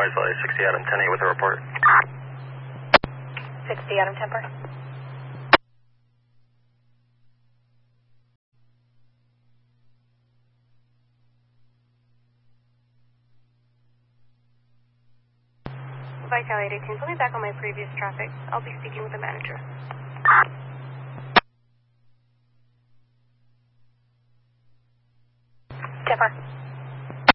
advised by 60 Adam 10-8 with a report. 60 Adam Temper. Vital 818, put me back on my previous traffic. I'll be speaking with the manager. Temper.